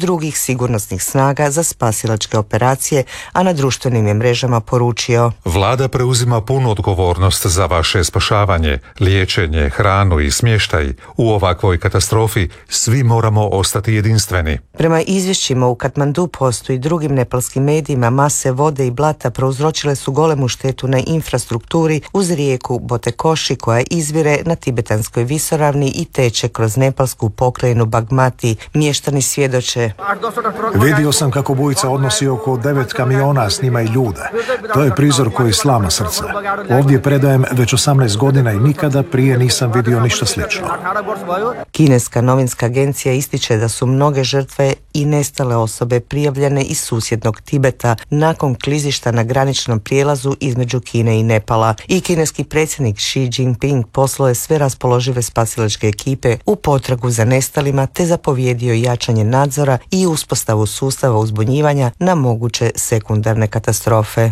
drugih sigurnosnih snaga za spasilačke operacije, a na društvenim je mrežama poručio: Vlada preuzima punu odgovornost za vaše spašavanje, liječenje, hranu i smještaj. U ovakvoj katastrofi svi moramo ostati jedinstveni. Prema izvješćima u Katmandu postoji drugim nepalskim medijima, mase vode i blata prouzročile su golemu štetu na infrastrukturi uz rijeku Botekoši koja izvire na tibetanskoj visoravni i teče kroz nepalsku pokrajinu Bagmati. Mještani svjedoče: Vidio sam kako bujica odnosi oko 9 kamiona, s njima i ljude. To je prizor koji slama srce. Ovdje predajem već 18 godina i nikada prije nisam vidio ništa slično. Kineska novinska agencija ističe da su mnoge žrtve i nestale osobe prijavljene iz susjednog Tibeta nakon klizišta na graničnom prijelazu između Kine i Nepala. I kineski predsjednik Xi Jinping poslao je sve raspoložive spasilačke ekipe u potragu za nestalima te zapovjedio jačanje nadzora i uspostavu sustava uzbunjivanja na moguće sekundarne katastrofe.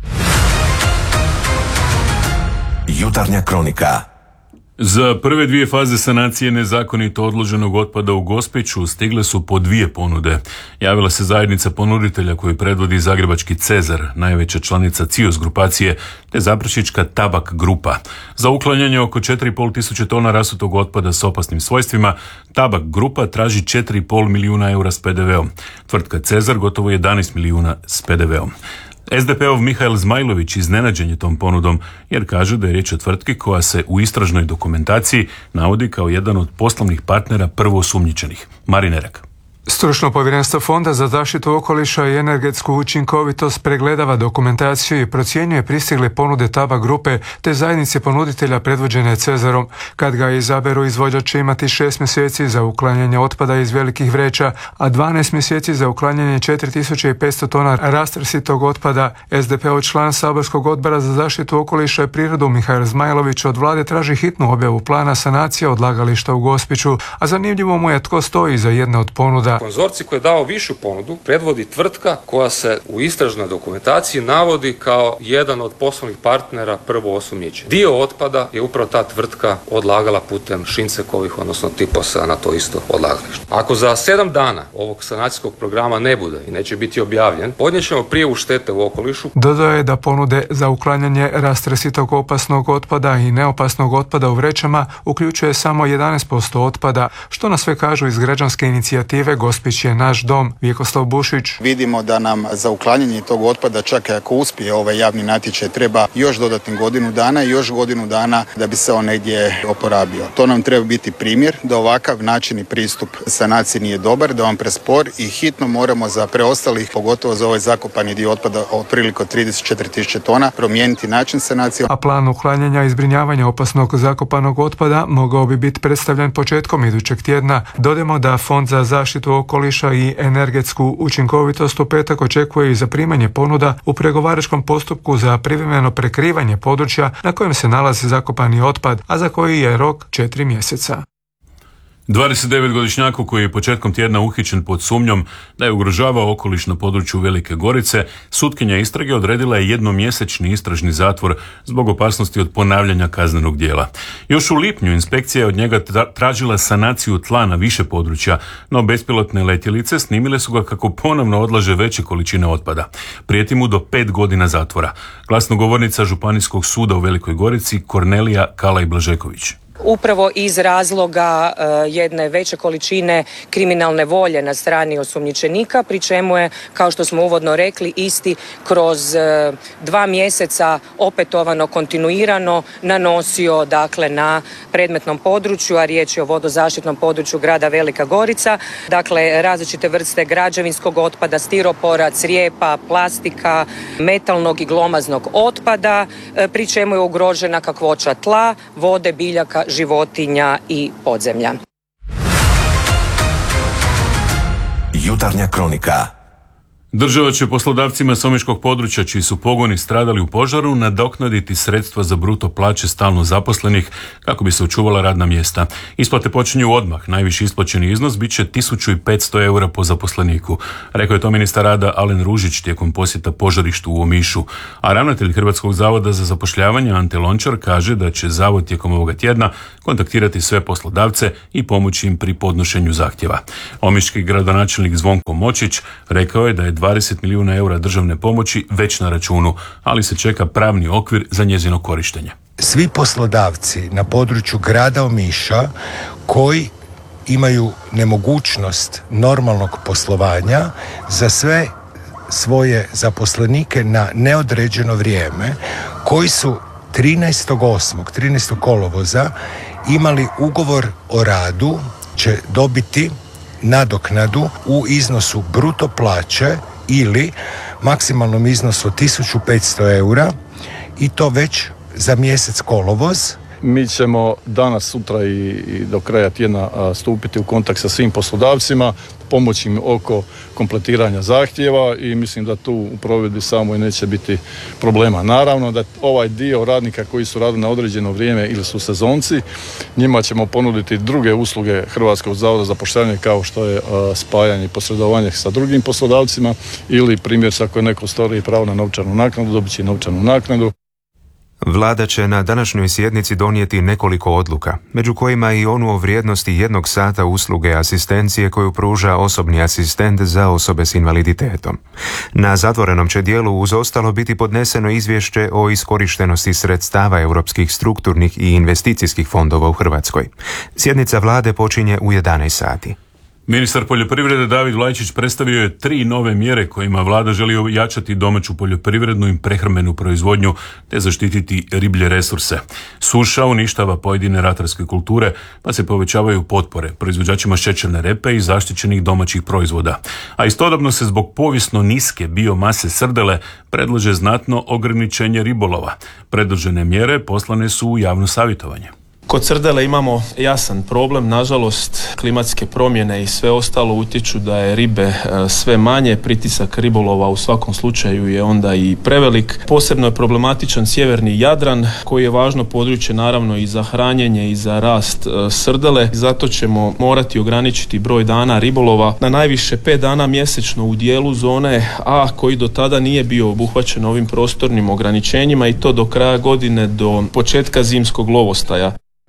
Jutarnja kronika. Za prve dvije faze sanacije nezakonito odloženog otpada u Gospiću stigle su po 2 ponude. Javila se zajednica ponuditelja koju predvodi zagrebački Cezar, najveća članica CIOS grupacije, te zaprašička Tabak grupa. Za uklanjanje oko 4,5 tisuće tona rasutog otpada s opasnim svojstvima, Tabak grupa traži 4,5 milijuna eura s PDV-om. Tvrtka Cezar gotovo 11 milijuna s PDV-om. SDP-ov Mihael Zmajlović iznenađen je tom ponudom jer kaže da je riječ o tvrtki koja se u istražnoj dokumentaciji navodi kao jedan od poslovnih partnera prvoosumnjičenih. Marin Erek. Stručno povjerenstvo Fonda za zaštitu okoliša i energetsku učinkovitost pregledava dokumentaciju i procjenjuje pristigle ponude Tabak grupe te zajednice ponuditelja predvođene Cezarom. Kad ga izaberu, izvođač će imati 6 mjeseci za uklanjanje otpada iz velikih vreća, a 12 mjeseci za uklanjanje 4500 tona rastrsitog otpada. SDP-ov član saborskog odbora za zaštitu okoliša i prirodu Mihael Zmajlović od vlade traži hitnu objavu plana sanacije odlagališta u Gospiću, a zanimljivo mu je tko stoji iza jedne od ponuda. Konzorcij koji je dao višu ponudu predvodi tvrtka koja se u istražnoj dokumentaciji navodi kao jedan od poslovnih partnera prvoosumnjičenih. Dio otpada je upravo ta tvrtka odlagala putem Šincekovih, odnosno Tiposa na to isto odlagalište. Ako za 7 dana ovog sanacijskog programa ne bude i neće biti objavljen, podnijet ćemo prijavu štete u okolišu. Dodao je da ponude za uklanjanje rastresitog opasnog otpada i neopasnog otpada u vrećama uključuje samo 11% otpada, što na sve kažu iz građanske inicijative Gospić je naš dom. Vjekoslav Bušić. Vidimo da nam za uklanjanje tog otpada, čak i ako uspije ovaj javni natječaj, treba još dodatnih godinu dana i još godinu dana da bi se on negdje oporabio. To nam treba biti primjer da ovakav način i pristup sanaciji nije dobar, da on prespor i hitno moramo za preostalih, pogotovo za ovaj zakopani dio otpada otprilike 34.000 tona, promijeniti način sanacije. A plan uklanjanja i zbrinjavanja opasnog zakopanog otpada mogao bi biti predstavljen početkom idućeg tjedna. Dodajmo da Fond za zaštitu okoliša i energetsku učinkovitost u petak očekuje i zaprimanje ponuda u pregovaračkom postupku za privremeno prekrivanje područja na kojem se nalazi zakopani otpad, a za koji je rok 4 mjeseca. 29-godišnjaku koji je početkom tjedna uhićen pod sumnjom da je ugrožavao okoliš na području Velike Gorice, sutkinja istrage odredila je jednomjesečni istražni zatvor zbog opasnosti od ponavljanja kaznenog djela. Još u lipnju inspekcija je od njega tražila sanaciju tla na više područja, no bespilotne letjelice snimile su ga kako ponovno odlaže veće količine otpada. Prijeti mu do 5 godina zatvora. Glasnogovornica Županijskog suda u Velikoj Gorici Kornelija Kalaj-Blažeković. Upravo iz razloga jedne veće količine kriminalne volje na strani osumnjičenika, pri čemu je, kao što smo uvodno rekli, isti kroz 2 mjeseca opetovano, kontinuirano nanosio dakle na predmetnom području, a riječ je o vodozaštitnom području grada Velika Gorica, dakle različite vrste građevinskog otpada, stiropora, crijepa, plastika, metalnog i glomaznog otpada, pri čemu je ugrožena kakvoća tla, vode, biljaka, životinja i podzemlja. Jutarnja kronika. Država će poslodavcima s omiškog područja čiji su pogoni stradali u požaru nadoknaditi sredstva za bruto plaće stalno zaposlenih kako bi se očuvala radna mjesta. Isplate počinju odmah. Najviši isplaćeni iznos bit će 1500 eura po zaposleniku. Rekao je to ministar rada Alen Ružić tijekom posjeta požarištu u Omišu. A ravnatelj Hrvatskog zavoda za zapošljavanje Ante Lončar kaže da će zavod tijekom ovoga tjedna kontaktirati sve poslodavce i pomoći im pri podnošenju zahtjeva. Omiški gradonačelnik Zvonko Močić rekao je da je 20 milijuna eura državne pomoći već na računu, ali se čeka pravni okvir za njezino korištenje. Svi poslodavci na području grada Omiša koji imaju nemogućnost normalnog poslovanja za sve svoje zaposlenike na neodređeno vrijeme, koji su 13. kolovoza imali ugovor o radu, će dobiti nadoknadu u iznosu bruto plaće ili maksimalnom iznosu 1500 eura i to već za mjesec kolovoz. Mi ćemo danas, sutra i do kraja tjedna stupiti u kontakt sa svim poslodavcima, pomoći im oko kompletiranja zahtjeva i mislim da tu u provedbi samoj neće biti problema. Naravno da ovaj dio radnika koji su radili na određeno vrijeme ili su sezonci, njima ćemo ponuditi druge usluge Hrvatskog zavoda za zapošljavanje kao što je spajanje i posredovanje sa drugim poslodavcima ili primjer ako je neko ostvari pravo na novčanu naknadu, dobit će novčanu naknadu. Vlada će na današnjoj sjednici donijeti nekoliko odluka, među kojima i onu o vrijednosti 1 sata usluge asistencije koju pruža osobni asistent za osobe s invaliditetom. Na zatvorenom će dijelu uz ostalo biti podneseno izvješće o iskorištenosti sredstava europskih strukturnih i investicijskih fondova u Hrvatskoj. Sjednica vlade počinje u 11 sati. Ministar poljoprivrede David Vlajčić predstavio je 3 nove mjere kojima vlada želi ojačati domaću poljoprivrednu i prehrambenu proizvodnju te zaštititi riblje resurse. Suša uništava pojedine ratarske kulture pa se povećavaju potpore proizvođačima šećerne repe i zaštićenih domaćih proizvoda. A istodobno se zbog povijesno niske biomase srdele predlaže znatno ograničenje ribolova. Predložene mjere poslane su u javno savjetovanje. Kod srdele imamo jasan problem, nažalost klimatske promjene i sve ostalo utječu da je ribe sve manje, pritisak ribolova u svakom slučaju je onda i prevelik. Posebno je problematičan sjeverni Jadran koji je važno područje naravno i za hranjenje i za rast srdele. Zato ćemo morati ograničiti broj dana ribolova na najviše 5 dana mjesečno u dijelu zone A koji do tada nije bio obuhvaćen ovim prostornim ograničenjima i to do kraja godine, do početka zimskog lovostaja.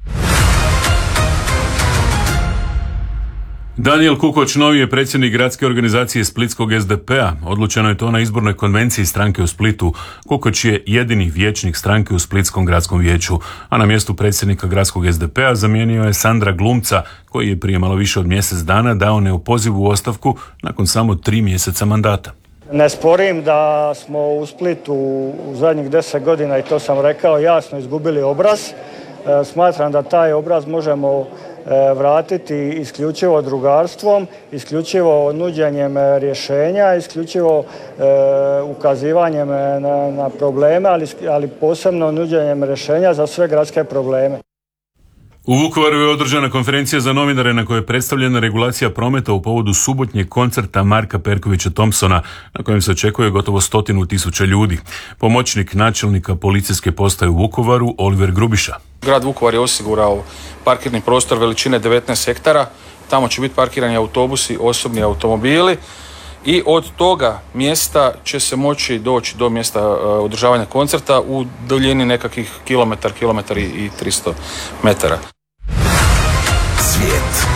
Danijel Kukoč novi je predsjednik gradske organizacije Splitskog SDP-a. Odlučeno je to na izbornoj konvenciji stranke u Splitu. Kukoč je jedini vijećnik stranke u Splitskom gradskom vijeću, a na mjestu predsjednika gradskog SDP-a zamijenio je Sandra Glumca, koji je prije malo više od mjesec dana dao neopozivu ostavku nakon samo 3 mjeseca mandata. Ne sporim da smo u Splitu u zadnjih 10 godina, i to sam rekao jasno, izgubili obraz. Smatram da taj obraz možemo vratiti isključivo drugarstvom, isključivo nuđenjem rješenja, isključivo ukazivanjem na probleme, ali posebno nuđenjem rješenja za sve gradske probleme. U Vukovaru je održana konferencija za novinare na kojoj je predstavljena regulacija prometa u povodu subotnjeg koncerta Marka Perkovića Thompsona, na kojem se očekuje gotovo 100.000 ljudi. Pomoćnik načelnika policijske postaje u Vukovaru Oliver Grubiša. Grad Vukovar je osigurao parkirni prostor veličine 19 hektara. Tamo će biti parkirani autobusi, osobni automobili i od toga mjesta će se moći doći do mjesta održavanja koncerta u duljini nekakvih kilometar i 300 metara. Svijet.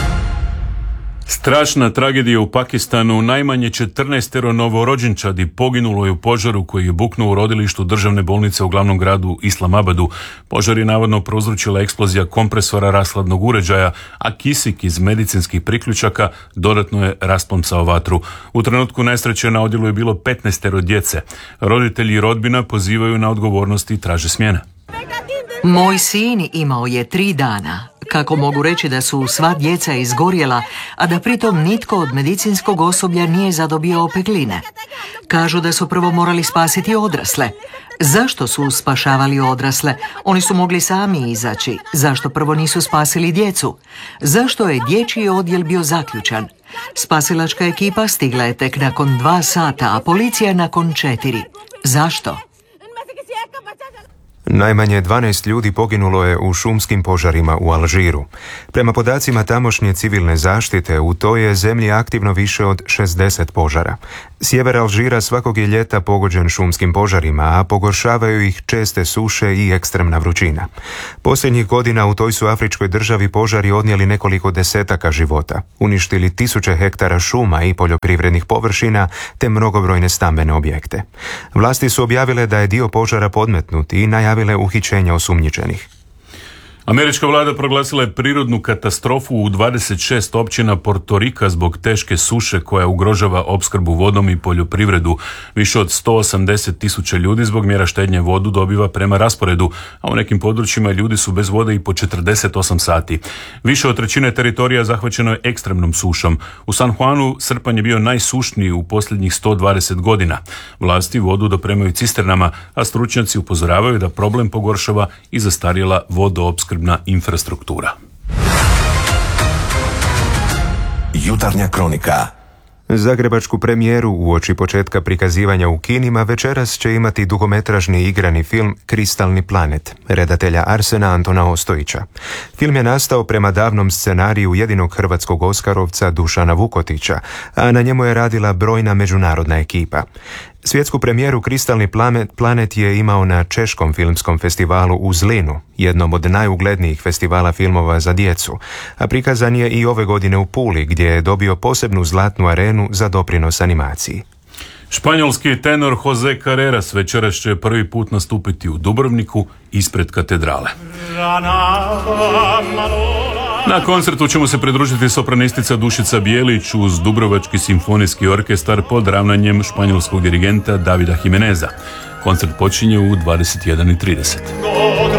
Strašna tragedija u Pakistanu. Najmanje 14 novorođenčadi poginulo je u požaru koji je buknuo u rodilištu državne bolnice u glavnom gradu Islamabadu. Požar je navodno prouzročila eksplozija kompresora rashladnog uređaja, a kisik iz medicinskih priključaka dodatno je rasplamsao vatru. U trenutku nesreće na odjelu je bilo 15 djece. Roditelji i rodbina pozivaju na odgovornost i traže smjene. Moj sin imao je 3 dana. Kako mogu reći da su sva djeca izgorjela, a da pritom nitko od medicinskog osoblja nije zadobio opekline? Kažu da su prvo morali spasiti odrasle. Zašto su spašavali odrasle? Oni su mogli sami izaći. Zašto prvo nisu spasili djecu? Zašto je dječji odjel bio zaključan? Spasilačka ekipa stigla je tek nakon 2 sata, a policija nakon 4. Zašto? Najmanje 12 ljudi poginulo je u šumskim požarima u Alžiru. Prema podacima tamošnje civilne zaštite, u toj je zemlji aktivno više od 60 požara. Sjever Alžira svakog je ljeta pogođen šumskim požarima, a pogoršavaju ih česte suše i ekstremna vrućina. Posljednjih godina u toj su afričkoj državi požari odnijeli nekoliko desetaka života, uništili tisuće hektara šuma i poljoprivrednih površina te mnogobrojne stambene objekte. Vlasti su objavile da je dio požara podmetnut i najavile uhićenja osumnjičenih. Američka vlada proglasila je prirodnu katastrofu u 26 općina Portorika zbog teške suše koja ugrožava opskrbu vodom i poljoprivredu. Više od 180.000 ljudi zbog mjera štednje vodu dobiva prema rasporedu, a u nekim područjima ljudi su bez vode i po 48 sati. Više od trećine teritorija zahvaćeno je ekstremnom sušom. U San Juanu srpanj je bio najsušniji u posljednjih 120 godina. Vlasti vodu dopremaju cisternama, a stručnjaci upozoravaju da problem pogoršava i zastarjela vodoopskrbna infrastruktura. Jutarnja kronika. Zagrebačku premijeru uoči početka prikazivanja u kinima večeras će imati dugometražni igrani film Kristalni planet, redatelja Arsena Antona Ostojića. Film je nastao prema davnom scenariju jedinog hrvatskog oskarovca Dušana Vukotića, a na njemu je radila brojna međunarodna ekipa. Svjetsku premijeru Kristalni planet je imao na Češkom filmskom festivalu u Zlinu, jednom od najuglednijih festivala filmova za djecu, a prikazan je i ove godine u Puli, gdje je dobio posebnu zlatnu arenu za doprinos animaciji. Španjolski tenor Jose Carreras večeras će prvi put nastupiti u Dubrovniku ispred katedrale. Na koncertu ćemo se pridružiti sopranistica Dušica Bijelić uz Dubrovački simfonijski orkestar pod ravnanjem španjolskog dirigenta Davida Jimeneza. Koncert počinje u 21:30.